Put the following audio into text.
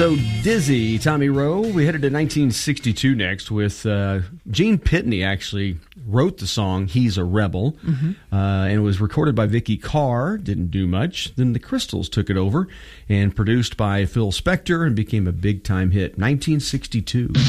So Dizzy, Tommy Roe. We headed to 1962 next with Gene Pitney actually wrote the song He's a Rebel, and it was recorded by Vicky Carr, didn't do much. Then the Crystals took it over and produced by Phil Spector and became a big-time hit, 1962.